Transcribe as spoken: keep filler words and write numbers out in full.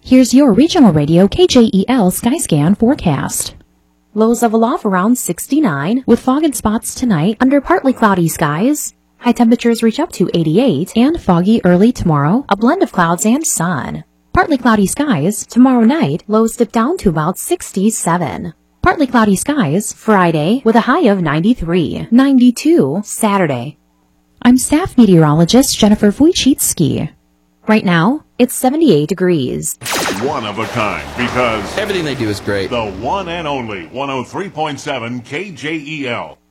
Here's your regional radio K J E L Skyscan forecast. Lows level off around sixty-nine, with fog and spots tonight under partly cloudy skies. High temperatures reach up to eighty-eight, and foggy early tomorrow, a blend of clouds and sun. Partly cloudy skies tomorrow night, lows dip down to about sixty-seven. Partly cloudy skies Friday with a high of ninety-three, ninety-two Saturday. I'm staff meteorologist Jennifer Wojcicki. Right now, it's seventy-eight degrees. One of a kind, because everything they do is great. The one and only one oh three point seven K J E L.